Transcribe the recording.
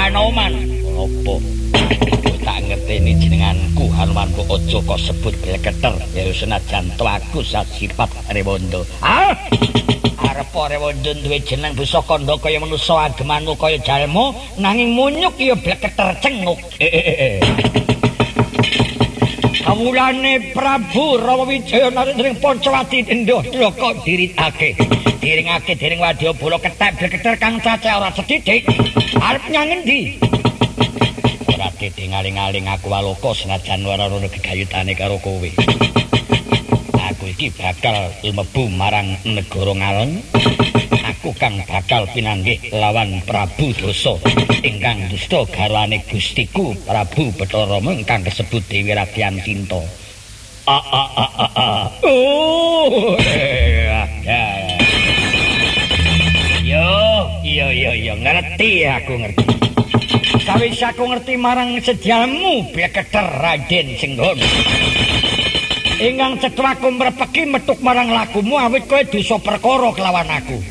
Hanoman. Apa? Tak ngerteni jenenganku Hanumanku aja kok sebut bleketer ya senajan to aku sifat Rewondo. Ah! Arep Rewondo duwe jeneng bisa kandha kaya manusa agemanmu kaya jalma nanging munyuk ya bleketer cenguk. Kawulane Prabu Rawawijaya narendring Pancawati Ndara kok diritake. Diringake dening Wadyabala ketek bleketer kang cacah ora sedidik. Arep nyang endi? Ora didingaling-aling aku Waloka senajan ora ana gegayutane karo kowe. Aku iki bakal mlebu marang negara Ngalon. Aku kang bakal pinanggih lawan Prabu Dosa ingkang dusta garwane Gustiku Prabu Bathara Rama ingkang disebut Dewi Radyan Cinta. Oh. Yo, ngerti aku ngerti. Sawise aku ngerti marang sejamu bleketer Raden Singgon. Ingkang cethaku mrepeki metuk marang lakumu awit kowe dosa perkara kelawan aku.